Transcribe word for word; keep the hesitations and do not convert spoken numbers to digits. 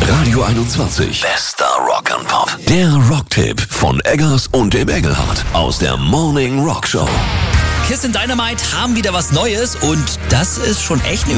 Radio einundzwanzig. Bester Rock'n'Pop. Der Rocktipp von Eggers und dem Engelhardt aus der Morning Rock Show. Kiss and Dynamite haben wieder was Neues und das ist schon echt eine